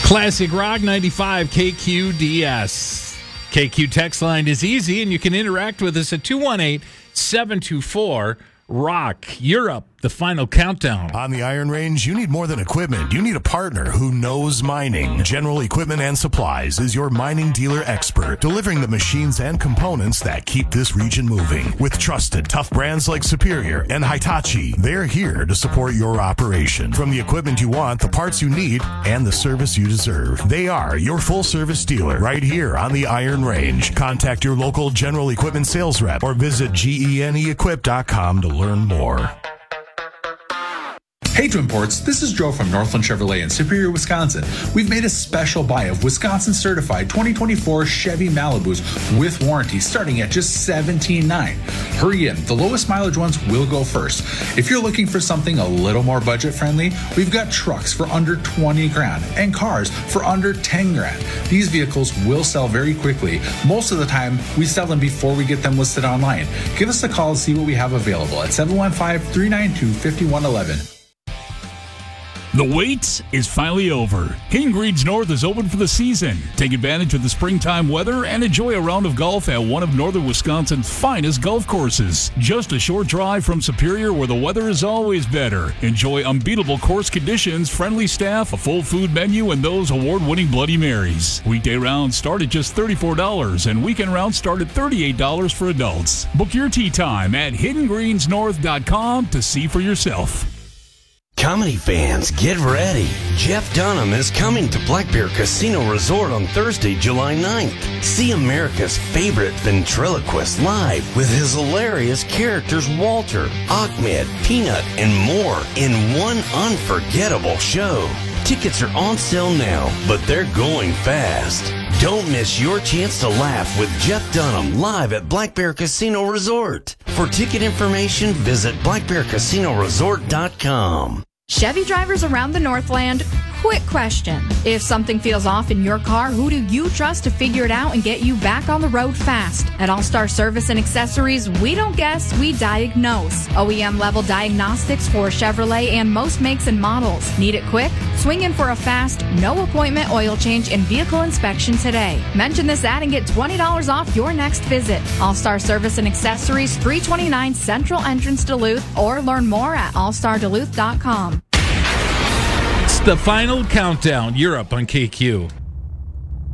Classic Rock 95 KQDS. KQ text line is easy, and you can interact with us at 218-724-ROCK. Europe, the final countdown. On the Iron Range, you need more than equipment. You need a partner who knows mining. General Equipment and Supplies is your mining dealer expert, delivering the machines and components that keep this region moving. With trusted, tough brands like Superior and Hitachi, they're here to support your operation. From the equipment you want, the parts you need, and the service you deserve. They are your full-service dealer right here on the Iron Range. Contact your local General Equipment sales rep or visit GENEquip.com to learn more. Hey Twin Ports, this is Joe from Northland Chevrolet in Superior, Wisconsin. We've made a special buy of Wisconsin certified 2024 Chevy Malibus with warranty starting at just $17,900. Hurry in, the lowest mileage ones will go first. If you're looking for something a little more budget friendly, we've got trucks for under $20,000 and cars for under $10,000. These vehicles will sell very quickly. Most of the time, we sell them before we get them listed online. Give us a call and see what we have available at 715-392-5111. The wait is finally over. Hidden Greens North is open for the season. Take advantage of the springtime weather and enjoy a round of golf at one of northern Wisconsin's finest golf courses. Just a short drive from Superior, where the weather is always better. Enjoy unbeatable course conditions, friendly staff, a full food menu, and those award-winning Bloody Marys. Weekday rounds start at just $34, and weekend rounds start at $38 for adults. Book your tee time at hiddengreensnorth.com to see for yourself. Comedy fans, get ready. Jeff Dunham is coming to Black Bear Casino Resort on Thursday, July 9th. See America's favorite ventriloquist live with his hilarious characters Walter, Ahmed, Peanut, and more in one unforgettable show. Tickets are on sale now, but they're going fast. Don't miss your chance to laugh with Jeff Dunham live at Black Bear Casino Resort. For ticket information, visit blackbearcasinoresort.com. Chevy drivers around the Northland, quick question. If something feels off in your car, who do you trust to figure it out and get you back on the road fast? At All Star Service and Accessories, we don't guess, we diagnose. OEM-level diagnostics for Chevrolet and most makes and models. Need it quick? Swing in for a fast, no-appointment oil change and vehicle inspection today. Mention this ad and get $20 off your next visit. All Star Service and Accessories, 329 Central Entrance, Duluth, or learn more at allstarduluth.com. The final countdown, Europe on KQ.